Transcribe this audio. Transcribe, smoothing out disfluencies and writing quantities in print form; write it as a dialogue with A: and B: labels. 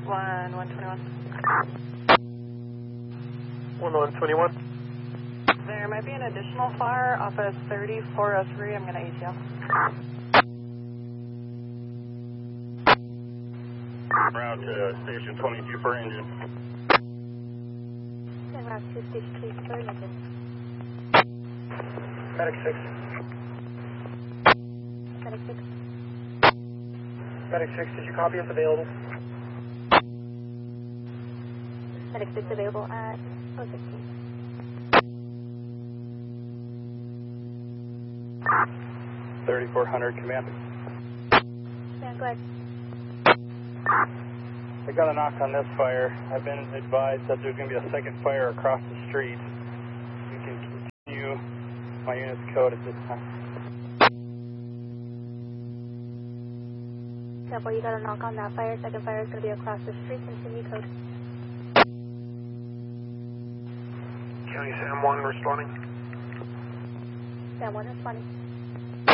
A: 121.
B: 121.
A: There might be an additional fire off of 3403. I'm going to ATL.
C: Route to station 22 for engine.
D: Route to station 22 for engine.
B: Medic 6.
D: Medic 6.
B: Medic 6, did you copy us available?
D: Medic 6 available at 016.
C: 3400 command.
D: Command, go ahead.
C: I got a knock on this fire. I've been advised that there's going to be a second fire across the street. You can continue my unit's code at this time.
D: Careful, you got a knock on that fire. Second fire is going to be across the street. Continue code.
B: County Sam 1 responding.
D: Sam 1 responding.